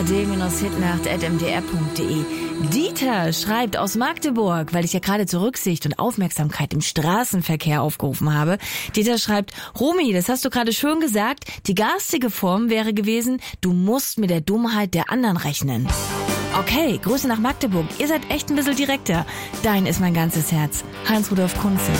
d-hitnacht@mdr.de. Dieter schreibt aus Magdeburg, weil ich ja gerade zur Rücksicht und Aufmerksamkeit im Straßenverkehr aufgerufen habe. Dieter schreibt, Romy, das hast du gerade schön gesagt, die garstige Form wäre gewesen, du musst mit der Dummheit der anderen rechnen. Okay, Grüße nach Magdeburg. Ihr seid echt ein bisschen direkter. Dein ist mein ganzes Herz. Heinz Rudolf Kunze.